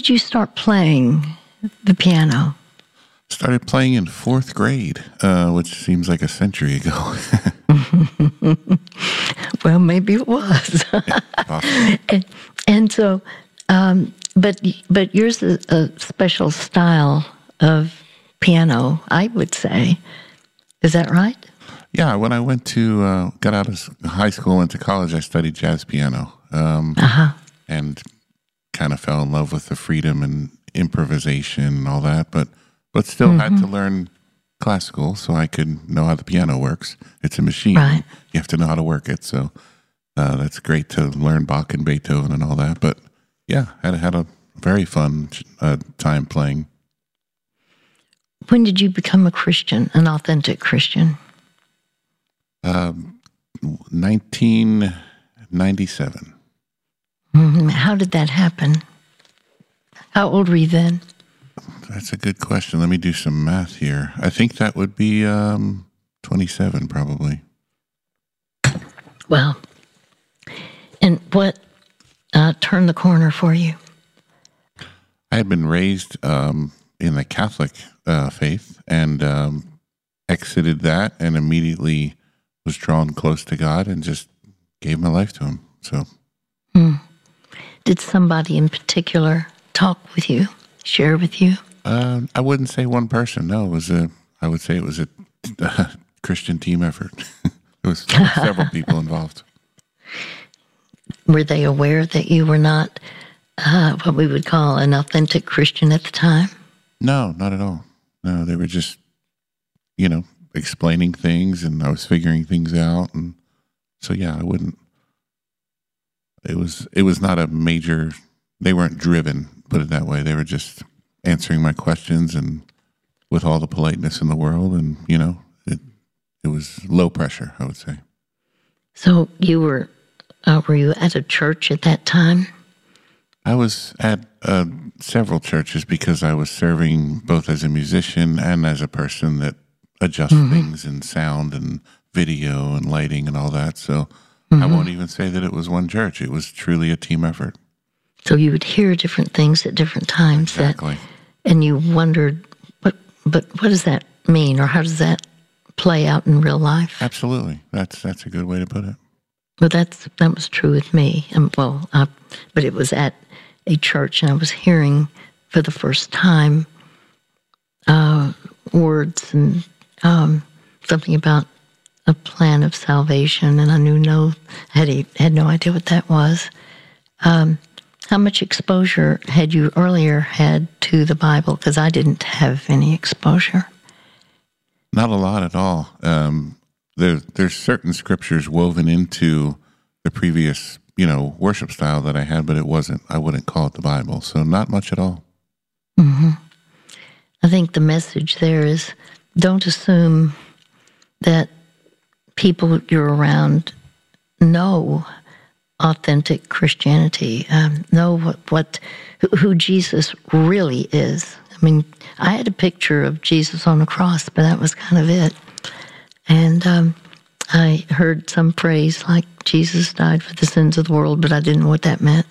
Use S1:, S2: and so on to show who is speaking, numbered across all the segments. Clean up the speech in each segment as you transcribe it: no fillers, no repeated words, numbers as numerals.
S1: did you start playing the piano?
S2: Started playing in 4th grade, which seems like a century ago.
S1: Well, maybe it was.
S2: Awesome.
S1: and so, but yours is a special style of piano, I would say. Is that right?
S2: Yeah, when I got out of high school, went to college, I studied jazz piano. And kind of fell in love with the freedom and improvisation and all that, but still had to learn classical so I could know how the piano works. It's a machine.
S1: Right.
S2: You have to know how to work it. So that's great to learn Bach and Beethoven and all that. But yeah, had a very fun time playing.
S1: When did you become a Christian, an authentic Christian?
S2: 1997.
S1: How did that happen? How old were you then?
S2: That's a good question. Let me do some math here. I think that would be 27, probably.
S1: Well, and what turned the corner for you?
S2: I had been raised in the Catholic faith and exited that and immediately was drawn close to God and just gave my life to Him. So,
S1: Did somebody in particular talk with you, share with you?
S2: I wouldn't say one person. No, I would say it was a Christian team effort. There was several people involved.
S1: Were they aware that you were not what we would call an authentic Christian at the time? No,
S2: not at all. No, they were just, explaining things, and I was figuring things out, and so yeah, I wouldn't. It was not a major. They weren't driven, put it that way. They were just answering my questions and with all the politeness in the world, and it was low pressure, I would say.
S1: So you were you at a church at that time?
S2: I was at several churches because I was serving both as a musician and as a person that adjusts things in sound and video and lighting and all that. So I won't even say that it was one church. It was truly a team effort.
S1: So you would hear different things at different times.
S2: Exactly.
S1: And you wondered, what does that mean, or how does that play out in real life?
S2: Absolutely. That's a good way to put it.
S1: Well, that was true with me. But it was at a church, and I was hearing for the first time words and something about a plan of salvation, and I had no idea what that was. How much exposure had you earlier had to the Bible? Because I didn't have any exposure.
S2: Not a lot at all. There's certain scriptures woven into the previous, worship style that I had, but I wouldn't call it the Bible. So not much at all.
S1: I think the message there is, don't assume that people you're around know authentic Christianity, know who Jesus really is. I mean, I had a picture of Jesus on the cross, but that was kind of it. And I heard some phrase like, Jesus died for the sins of the world, but I didn't know what that meant.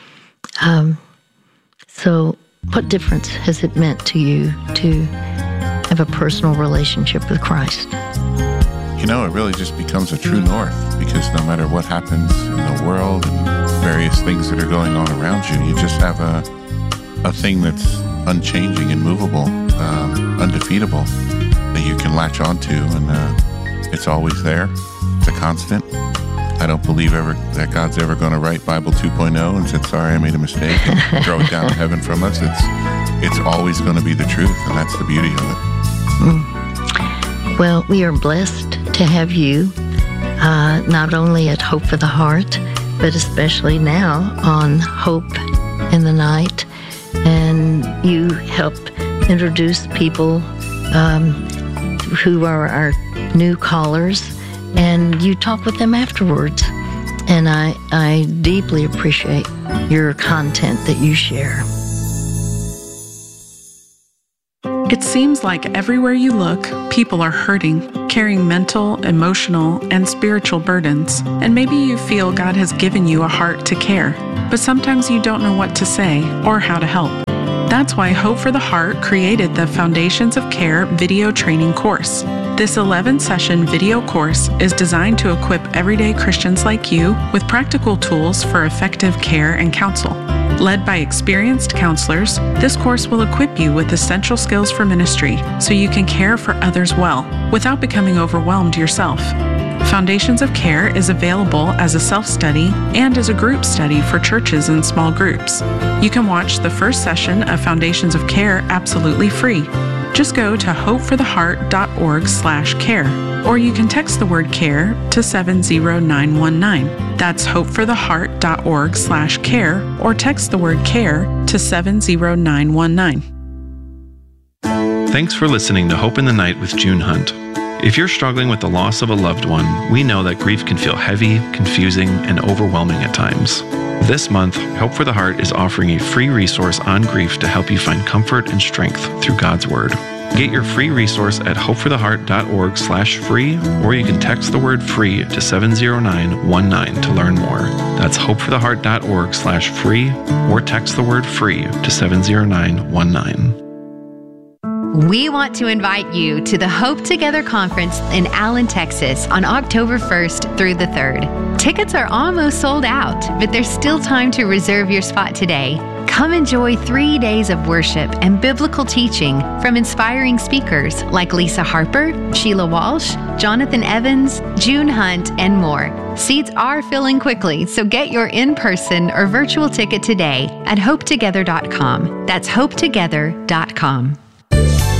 S1: So what difference has it meant to you to have a personal relationship with Christ?
S2: It really just becomes a true north, because no matter what happens in the world and various things that are going on around you, you just have a thing that's unchanging and movable, undefeatable, that you can latch onto, and it's always there. It's a constant. I don't believe that God's ever going to write Bible 2.0 and said, sorry, I made a mistake, and throw it down to heaven from us. It's always going to be the truth, and that's the beauty of it.
S1: Well, we are blessed to have you, not only at Hope for the Heart, but especially now on Hope in the Night. And you help introduce people who are our new callers, and you talk with them afterwards. And I deeply appreciate your content that you share.
S3: It seems like everywhere you look, people are hurting, carrying mental, emotional, and spiritual burdens. And maybe you feel God has given you a heart to care, but sometimes you don't know what to say or how to help. That's why Hope for the Heart created the Foundations of Care video training course. This 11-session video course is designed to equip everyday Christians like you with practical tools for effective care and counsel. Led by experienced counselors, this course will equip you with essential skills for ministry so you can care for others well without becoming overwhelmed yourself. Foundations of Care is available as a self-study and as a group study for churches and small groups. You can watch the first session of Foundations of Care absolutely free. Just go to hopefortheheart.org/care, or you can text the word CARE to 70919. That's hopefortheheart.org/care, or text the word CARE to 70919.
S4: Thanks for listening to Hope in the Night with June Hunt. If you're struggling with the loss of a loved one, we know that grief can feel heavy, confusing, and overwhelming at times. This month, Hope for the Heart is offering a free resource on grief to help you find comfort and strength through God's Word. Get your free resource at hopefortheheart.org/free, or you can text the word FREE to 70919 to learn more. That's hopefortheheart.org/free, or text the word FREE to 70919.
S5: We want to invite you to the Hope Together Conference in Allen, Texas on October 1st through the 3rd. Tickets are almost sold out, but there's still time to reserve your spot today. Come enjoy 3 days of worship and biblical teaching from inspiring speakers like Lisa Harper, Sheila Walsh, Jonathan Evans, June Hunt, and more. Seats are filling quickly, so get your in-person or virtual ticket today at hopetogether.com. That's hopetogether.com.